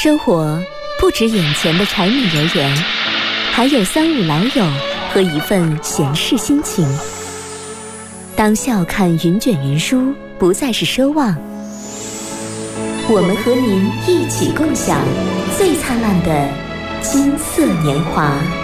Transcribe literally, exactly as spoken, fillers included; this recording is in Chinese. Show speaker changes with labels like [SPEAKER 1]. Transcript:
[SPEAKER 1] 生活不止眼前的柴米油盐，还有三五老友和一份闲适心情。当笑看云卷云舒不再是奢望，我们和您一起共享最灿烂的金色年华。